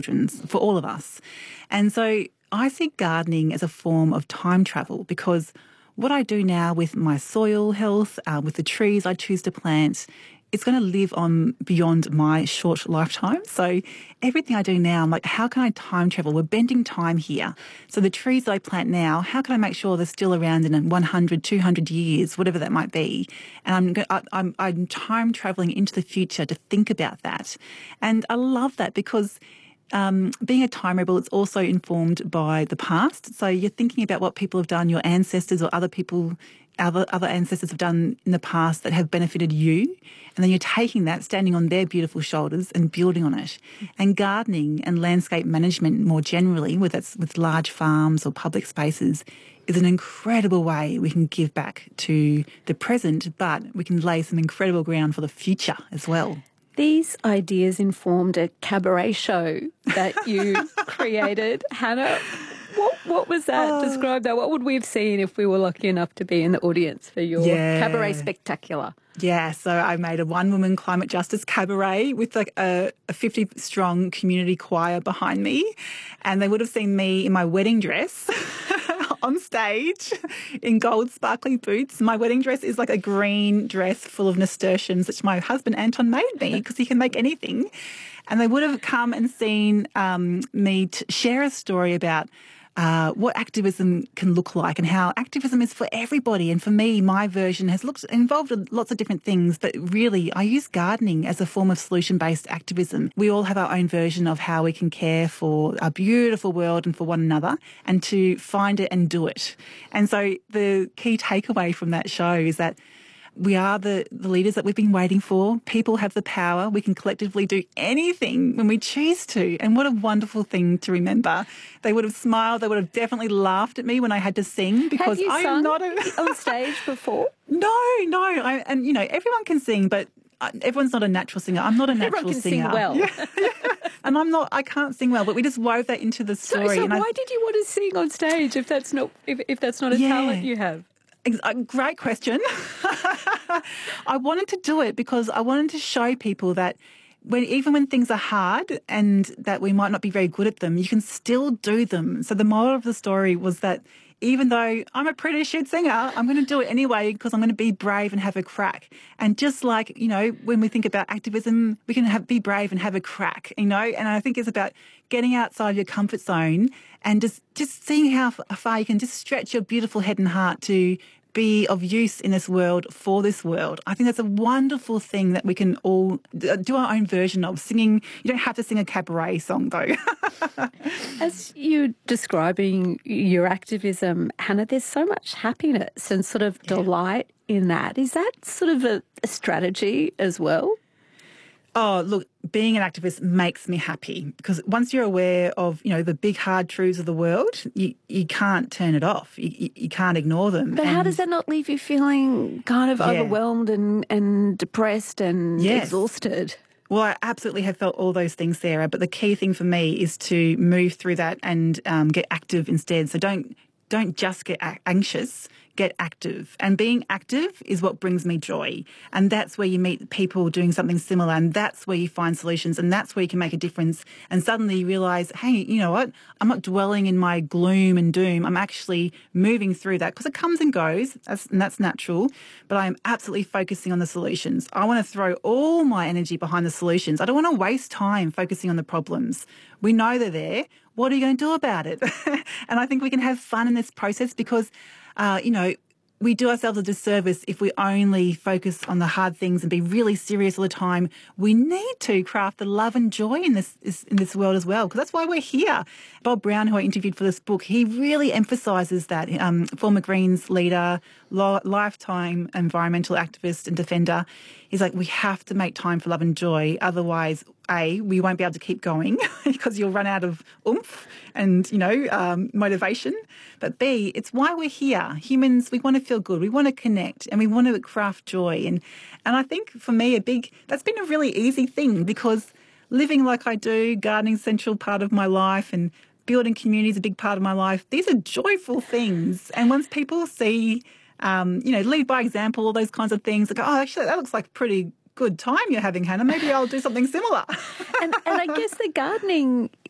for all of us. And so I see gardening as a form of time travel, because what I do now with my soil health, with the trees I choose to plant, it's going to live on beyond my short lifetime. So everything I do now, I'm like, how can I time travel? We're bending time here. So the trees that I plant now, how can I make sure they're still around in 100, 200 years, whatever that might be? And I'm time traveling into the future to think about that. And I love that because being a time rebel, it's also informed by the past. So you're thinking about what people have done, your ancestors or other people, other ancestors have done in the past that have benefited you. And then you're taking that, standing on their beautiful shoulders and building on it. And gardening and landscape management more generally, whether it's with large farms or public spaces, is an incredible way we can give back to the present, but we can lay some incredible ground for the future as well. These ideas informed a cabaret show that you created. Hannah, what was that? Describe that. What would we have seen if we were lucky enough to be in the audience for your cabaret spectacular? Yeah, so I made a one-woman climate justice cabaret with like a 50-strong community choir behind me, and they would have seen me in my wedding dress on stage in gold sparkly boots. My wedding dress is like a green dress full of nasturtiums, which my husband Anton made me because he can make anything. And they would have come and seen me share a story about what activism can look like and how activism is for everybody. And for me, my version has involved lots of different things, but really I use gardening as a form of solution-based activism. We all have our own version of how we can care for our beautiful world and for one another, and to find it and do it. And so the key takeaway from that show is that we are the leaders that we've been waiting for. People have the power. We can collectively do anything when we choose to. And what a wonderful thing to remember. They would have smiled. They would have definitely laughed at me when I had to sing, because have you sung on stage before? No. And everyone can sing, but everyone's not a natural singer. I'm not a natural singer. Everyone can sing well. Yeah. And I can't sing well, but we just wove that into the story. So why did you want to sing on stage if that's not a talent you have? Great question. I wanted to do it because I wanted to show people that even when things are hard and that we might not be very good at them, you can still do them. So the moral of the story was that even though I'm a pretty shit singer, I'm going to do it anyway because I'm going to be brave and have a crack. And just like, when we think about activism, we can be brave and have a crack, And I think it's about getting outside your comfort zone and just seeing how far you can just stretch your beautiful head and heart to be of use in this world for this world. I think that's a wonderful thing that we can all do our own version of. Singing, you don't have to sing a cabaret song though. As you're describing your activism, Hannah, there's so much happiness and sort of delight in that. Is that sort of a strategy as well? Oh, look, being an activist makes me happy because once you're aware of, the big hard truths of the world, you can't turn it off. You can't ignore them. But how does that not leave you feeling kind of overwhelmed and depressed and exhausted? Well, I absolutely have felt all those things, Sarah, but the key thing for me is to move through that and get active instead. So don't just get anxious, get active. And being active is what brings me joy. And that's where you meet people doing something similar, and that's where you find solutions, and that's where you can make a difference. And suddenly you realise, hey, you know what? I'm not dwelling in my gloom and doom. I'm actually moving through that because it comes and goes, and that's natural. But I am absolutely focusing on the solutions. I want to throw all my energy behind the solutions. I don't want to waste time focusing on the problems. We know they're there. What are you going to do about it? And I think we can have fun in this process because, we do ourselves a disservice if we only focus on the hard things and be really serious all the time. We need to craft the love and joy in this world as well, because that's why we're here. Bob Brown, who I interviewed for this book, he really emphasises that, former Greens leader, lifetime environmental activist and defender. He's like, we have to make time for love and joy. Otherwise, A, we won't be able to keep going because you'll run out of oomph and, motivation. But B, it's why we're here. Humans, we want to feel good. We want to connect and we want to craft joy. And I think for me, that's been a really easy thing because living like I do, gardening's a central part of my life and building community is a big part of my life. These are joyful things. And once people see, lead by example, all those kinds of things, they go, oh, actually, that looks like pretty good time you're having, Hannah. Maybe I'll do something similar. and I guess the gardening